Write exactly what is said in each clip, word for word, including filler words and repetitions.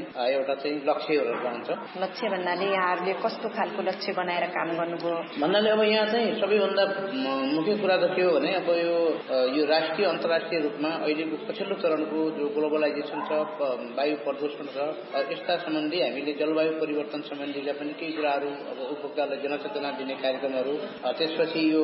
एउटा चाहिँ लक्ष्यहरू रहन्छ। लक्ष्य भन्नाले यहाँहरूले कस्तो खालको लक्ष्य बनाएर काम गर्नुभयो भन्नाले अब यहाँ चाहिँ सबैभन्दा मुख्य कुरा त के हो भने अब यो यो राष्ट्रिय अन्तर्राष्ट्रिय रूपमा अहिलेको पछिल्लो चरणको जो ग्लोबलाइजेसन छ, वायु प्रदूषण छ, यस्ता सम्बन्धी हामीले जलवायु परिवर्तन सम्बन्धीका पनि केही कुराहरू अब उपभोक्तालाई जनचेतना दिने कार्यक्रमहरू, त्यसपछि यो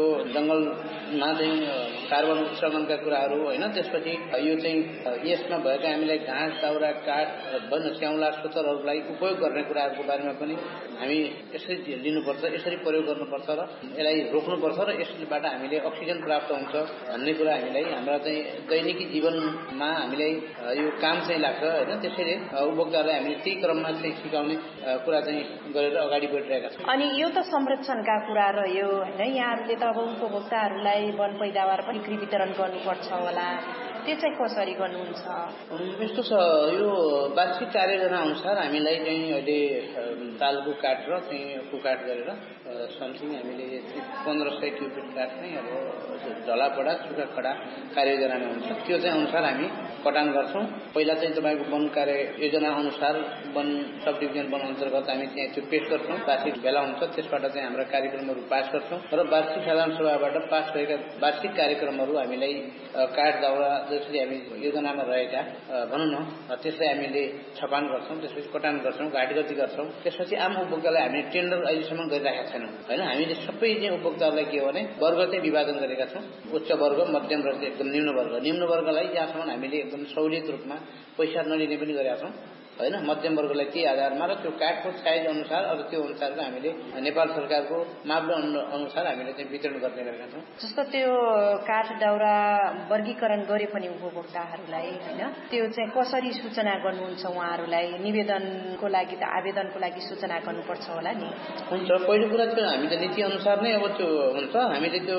जंगलमा चाहिँ कार्बन उत्सर्जनका कुराहरू होइन, त्यसपछि यो चाहिँ यसमा भएका हामीलाई घाँस दाउरा काठ वन स्याउला स्रोतहरूलाई उपयोग गर्ने कुराहरूको बारेमा पनि हामी यसरी लिनुपर्छ, यसरी प्रयोग गर्नुपर्छ र यसलाई रोक्नुपर्छ र यसबाट हामीले अक्सिजन प्राप्त हुन्छ भन्ने कुरा हामीलाई हाम्रा चाहिँ दैनिकी जीवनमा हामीलाई यो काम चाहिँ लाग्छ होइन। त्यसैले उपभोक्तालाई हामीले त्यही क्रममा चाहिँ सिकाउने कुरा चाहिँ गरेर अगाडि बढिरहेका छौँ। अनि यो त संरक्षणका कुरा रह्यो होइन, यहाँहरूले त अब उपभोक्ताहरूलाई वन पैदावार पनि बिक्री वितरण गर्नुपर्छ होला, त्यो चाहिँ कसरी गर्नुहुन्छ? यस्तो छ, यो वार्षिक कार्ययोजना अनुसार हामीलाई चाहिँ अहिले तालको काठ र चाहिँ कुकाठ गरेर समथिङ हामीले पन्ध्र सय क्युबिक काठ चाहिँ अब झलापडा सुक्खा खडा कार्ययोजनामा हुन्छ, त्यो चाहिँ अनुसार हामी कटान गर्छौँ। पहिला चाहिँ तपाईँको वन कार्य योजना अनुसार वन सब डिभिजन वन अन्तर्गत हामी त्यहाँ त्यो पेश गर्छौँ, वार्षिक भेला हुन्छ, त्यसबाट चाहिँ हाम्रा कार्यक्रमहरू पास गर्छौँ र वार्षिक साधारण सभाबाट पास भएका वार्षिक कार्यक्रमहरू हामीलाई काठ दाउरा जसरी हामी योजनामा रहेका भनौँ न त्यसलाई हामीले छपान गर्छौँ, त्यसपछि कटान गर्छौँ, घाटगति गर्छौँ। त्यसपछि आम उपभोक्तालाई हामीले टेन्डर अहिलेसम्म गरिरहेका छैनौँ होइन। हामीले सबै चाहिँ उपभोक्ताहरूलाई के हो भने वर्ग चाहिँ विभाजन गरेका छौँ, उच्च वर्ग, मध्यम र एकदम निम्न वर्ग। निम्न वर्गलाई जहाँसम्म हामीले एकदम सहुलियत रूपमा पैसा नलिने पनि गरेका छौँ होइन। मध्यम वर्गलाई त्यही आधारमा र त्यो काठको साइज अनुसार अब त्यो अनुसारको हामीले नेपाल सरकारको मापदण्ड अनुसार हामीले चाहिँ वितरण गर्ने गरेका छौँ। जस्तो त्यो काठ दाउरा वर्गीकरण गरे पनि उपभोक्ताहरूलाई होइन, त्यो चाहिँ कसरी सूचना गर्नुहुन्छ उहाँहरूलाई? निवेदनको लागि त आवेदनको लागि सूचना गर्नुपर्छ होला नि? हुन्छ, पहिलो कुरा त्यो हामी त नीति अनुसार नै अब त्यो हुन्छ, हामीले त्यो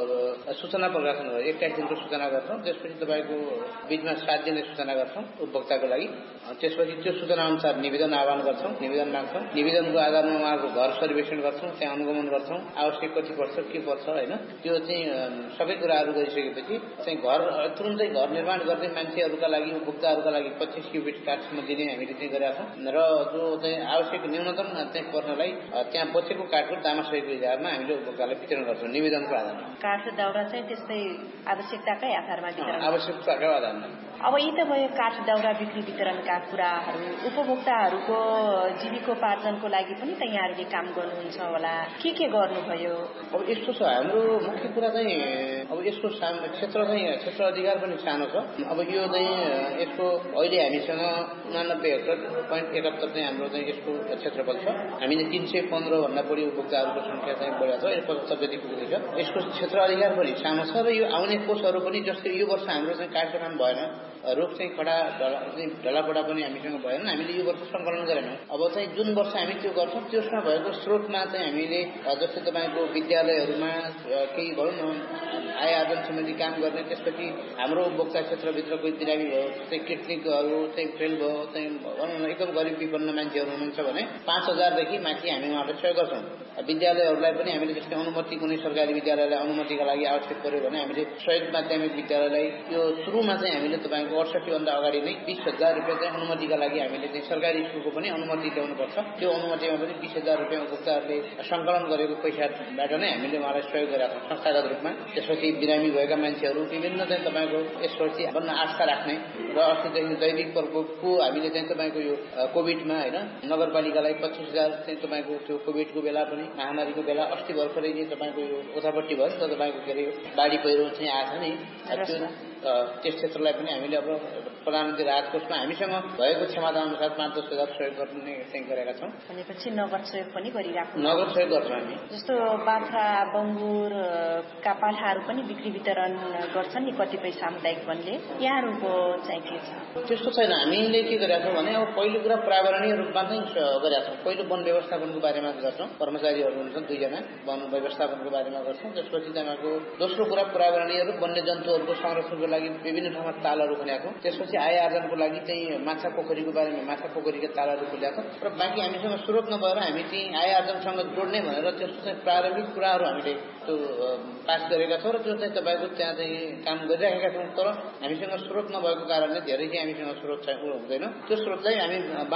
सूचना प्रकाशन गर्छौँ, एक्काइस दिनको सूचना गर्छौँ, त्यसपछि तपाईँको बिचमा सात दिने सूचना गर्छौँ उपभोक्ताको लागि। त्यसपछि त्यो सूचना अनुसार निवेदन आह्वान गर्छौँ, निवेदन माग्छौँ, निवेदनको आधारमा उहाँको घर सर्वेक्षण गर्छौँ, त्यहाँ अनुगमन गर्छौँ, आवश्यक कति पर्छ के पर्छ होइन। त्यो चाहिँ सबै कुराहरू गरिसकेपछि चाहिँ घर तुरुन्तै घर निर्माण गर्ने मान्छेहरूका लागि उपभोक्ताहरूका लागि पच्चिस क्युबिक काठसम्म दिने हामीले चाहिँ गरेका छौँ र जो चाहिँ आवश्यक न्यूनतम चाहिँ पर्नलाई त्यहाँ बचेको काठको दामा सहीको आधारमा हामीले उपभोक्तालाई वितरण गर्छौँ निवेदनको आधारमा। काठ दाउरा चाहिँ त्यस्तै आवश्यकताकै आधारमा वितरण, आवश्यकताकै आधारमा। अब यी त भयो काठ दाउरा बिक्री वितरणका कुराहरू। उपभोक्ताहरूको जीविकोपार्जनको लागि पनि त यहाँहरूले काम गर्नुहुन्छ होला, के के गर्नुभयो? अब यस्तो छ, हाम्रो मुख्य कुरा चाहिँ अब यसको क्षेत्र चाहिँ क्षेत्र अधिकार पनि सानो छ। अब यो चाहिँ यसको अहिले हामीसँग उनानब्बे हेक्टर पोइन्ट एकहत्तर चाहिँ हाम्रो चाहिँ यसको क्षेत्रफल छ। हामीले तिन सय पन्ध्र भन्दा बढी उपभोक्ताहरूको संख्या चाहिँ बढेको छ, यसको पचहत्तर जति पुगेको छ। यसको क्षेत्र अधिकार पनि सानो छ र यो आउने कोषहरू पनि जस्तै यो वर्ष हाम्रो चाहिँ कार्यक्रम भएन, रुख चाहिँ खडा ढलापडा पनि हामीसँग भएन, हामीले यो वर्ष सङ्कलन गरेनौँ। अब चाहिँ जुन वर्ष हामी त्यो गर्छौँ त्यसमा भएको स्रोतमा चाहिँ हामीले जस्तै तपाईँको विद्यालयहरूमा केही भनौँ न आय आर्जन सम्बन्धी काम गर्ने, त्यसपछि हाम्रो उपभोक्ता क्षेत्रभित्र कोही बिरामी भयो, चाहिँ किडनीहरू चाहिँ फेल भयो, चाहिँ भनौँ न एकदम गरिब विपन्न मान्छेहरू हुनुहुन्छ भने पाँच हजारदेखि माथि हामी उहाँहरूलाई सहयोग गर्छौँ। विद्यालयहरूलाई पनि हामीले जस्तै अनुमति कुनै सरकारी विद्यालयलाई अनुमतिका लागि आवश्यक पऱ्यो भने हामीले सहयोग माध्यमिक विद्यालयलाई यो सुरुमा चाहिँ हामीले तपाईँको अडसठी भन्दा अगाडि नै बिस हजार रुपियाँ चाहिँ अनुमतिका लागि हामीले चाहिँ सरकारी स्कुलको पनि अनुमति ल्याउनुपर्छ। त्यो अनुमतिमा पनि बिस हजार रुपियाँ उपभोक्ताहरूले सङ्कलन गरेको पैसाबाट नै हामीले उहाँलाई सहयोग गरेका छौँ संस्थागत रूपमा। त्यसपछि बिरामी भएका मान्छेहरू विभिन्न चाहिँ तपाईँको यसप्रति भन्न आस्था राख्ने र अस्ति चाहिँ जैविक प्रकोपको हामीले चाहिँ तपाईँको यो कोभिडमा होइन नगरपालिकालाई पच्चिस हजार चाहिँ तपाईँको त्यो कोभिडको बेला पनि महामारीको बेला अस्ति भर्खरै चाहिँ तपाईँको यो उतापट्टि भयो नि त तपाईँको के अरे बाढी पहिरो चाहिँ आएको नि, त्यस क्षेत्रलाई पनि हामीले अब प्रधानमन्त्री राहत कोषमा हामीसँग भएको क्षमता अनुसार पाँच दस हजार सहयोग गर्ने चाहिँ गरेका छौँ। भनेपछि नगद सहयोग पनि गरिराख्नु? नगद सहयोग गर्छौँ हामी। जस्तो बाख्रा बङ्गुरका पाठाहरू पनि बिक्री वितरण गर्छन् नि कतिपय सामुदायिक वनले, यहाँहरूको चाहिँ के छ? त्यस्तो छैन। हामीले के गरेका छौँ भने अब पहिलो कुरा पर्यावरणीय रूपमा चाहिँ गरेका छौँ। पहिलो वन व्यवस्थापनको बारेमा गर्छौँ, कर्मचारीहरू हुन्छन् दुईजना, वन व्यवस्थापनको बारेमा गर्छौँ। त्यसपछि तपाईँको दोस्रो कुरा पर्यावरणीय रूप वन्य जन्तुहरूको संरक्षणको लागि विभिन्न ठाउँमा तालहरू खोलेका छौँ। त्यसपछि आय आर्जनको लागि चाहिँ माछा पोखरीको बारेमा माछा पोखरीका तालहरू खोलेका छौँ र बाँकी हामीसँग स्रोत नभएर हामी चाहिँ आय आर्जनसँग जोड्ने भनेर त्यस्तो चाहिँ प्रारम्भिक कुराहरू हामीले त्यो पास गरेका छौँ र त्यो चाहिँ तपाईँको त्यहाँ चाहिँ काम गरिराखेका छौँ। तर हामीसँग स्रोत नभएको कारणले धेरै चाहिँ हामीसँग स्रोत चाहिँ हुँदैन। त्यो स्रोत चाहिँ हामी